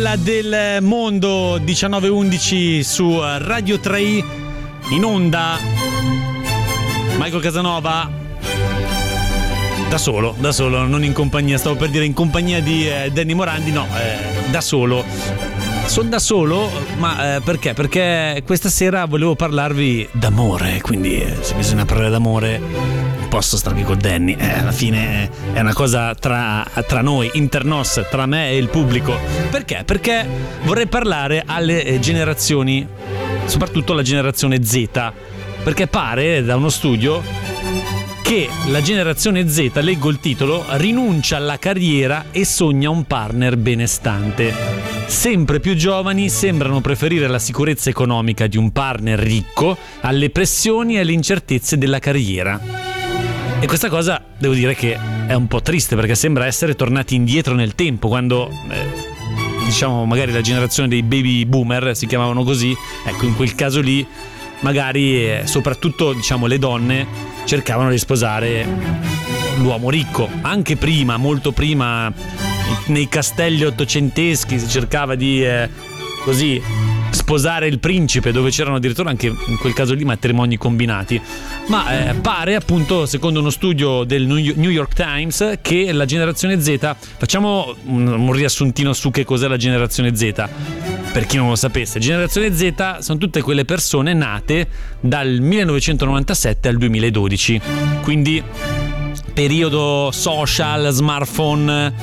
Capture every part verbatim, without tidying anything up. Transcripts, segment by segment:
La del mondo diciannove undici su Radio tre in onda. Michael Casanova da solo, da solo, non in compagnia, stavo per dire in compagnia di eh, Danny Morandi, no, eh, da solo. Sono da solo, ma eh, perché? Perché questa sera volevo parlarvi d'amore, quindi eh, se bisogna parlare d'amore non posso starvi con Danny, eh, alla fine è una cosa tra, tra noi, internos, tra me e il pubblico. Perché? Perché vorrei parlare alle generazioni, soprattutto la generazione Z, perché pare da uno studio che la generazione Z, leggo il titolo, rinuncia alla carriera e sogna un partner benestante. Sempre più giovani sembrano preferire la sicurezza economica di un partner ricco alle pressioni e alle incertezze della carriera. E questa cosa devo dire che è un po' triste, perché sembra essere tornati indietro nel tempo, quando eh, diciamo magari la generazione dei baby boomer si chiamavano così, ecco, in quel caso lì magari eh, soprattutto diciamo le donne cercavano di sposare l'uomo ricco. Anche prima, molto prima, nei castelli ottocenteschi si cercava di eh, così sposare il principe, dove c'erano addirittura anche in quel caso lì matrimoni combinati. Ma eh, pare appunto, secondo uno studio del New York Times, che la generazione Z, facciamo un, un riassuntino su che cos'è la generazione Z per chi non lo sapesse. Generazione Z sono tutte quelle persone nate dal millenovecentonovantasette al duemiladodici, quindi periodo social, smartphone,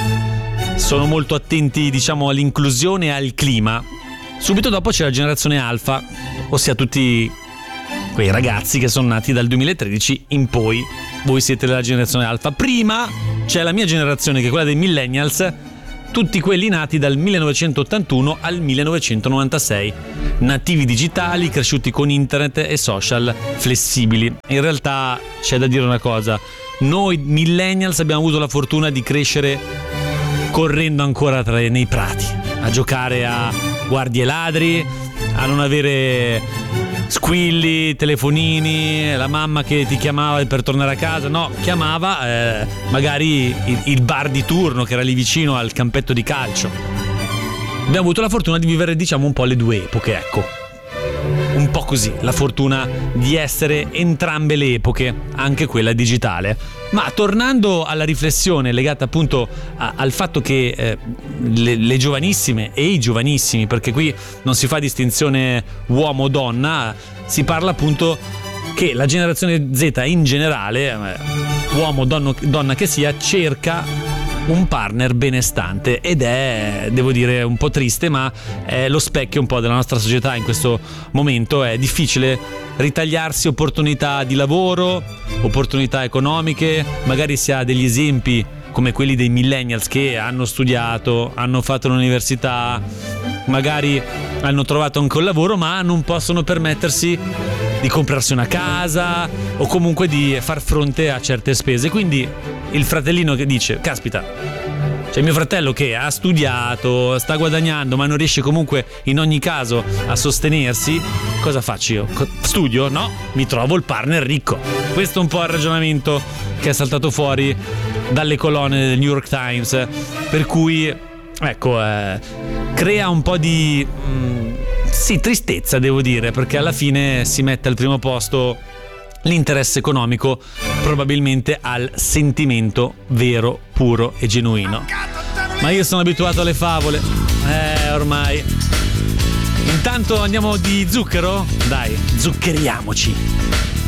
sono molto attenti diciamo all'inclusione e al clima. Subito dopo c'è la generazione Alfa, ossia tutti quei ragazzi che sono nati dal duemilatredici in poi. Voi siete della generazione Alfa. Prima c'è la mia generazione, che è quella dei millennials, tutti quelli nati dal millenovecentottantuno al millenovecentonovantasei, nativi digitali, cresciuti con internet e social flessibili. In realtà c'è da dire una cosa: noi millennials abbiamo avuto la fortuna di crescere correndo ancora tra, nei prati, a giocare a guardie ladri, a non avere squilli, telefonini, la mamma che ti chiamava per tornare a casa, no, chiamava eh, magari il, il bar di turno che era lì vicino al campetto di calcio. Abbiamo avuto la fortuna di vivere diciamo un po' le due epoche, ecco, un po' così, la fortuna di essere entrambe le epoche, anche quella digitale. Ma tornando alla riflessione legata appunto a, al fatto che eh, le, le giovanissime e i giovanissimi, perché qui non si fa distinzione uomo-donna, si parla appunto che la generazione Z in generale, eh, uomo donno, donna che sia, cerca un partner benestante, ed è, devo dire, un po' triste, ma è lo specchio un po' della nostra società in questo momento. È difficile ritagliarsi opportunità di lavoro, opportunità economiche, magari si ha degli esempi come quelli dei millennials che hanno studiato, hanno fatto l'università, magari hanno trovato anche un lavoro, ma non possono permettersi di comprarsi una casa o comunque di far fronte a certe spese. Quindi il fratellino che dice: caspita, c'è mio fratello che ha studiato, sta guadagnando, ma non riesce comunque in ogni caso a sostenersi, cosa faccio io? Studio? No, mi trovo il partner ricco. Questo è un po' il ragionamento che è saltato fuori dalle colonne del New York Times, per cui ecco, eh, crea un po' di mh, sì, tristezza, devo dire, perché alla fine si mette al primo posto l'interesse economico, probabilmente al sentimento vero, puro e genuino. Ma io sono abituato alle favole, eh ormai. Intanto andiamo di zucchero? Dai, zuccheriamoci.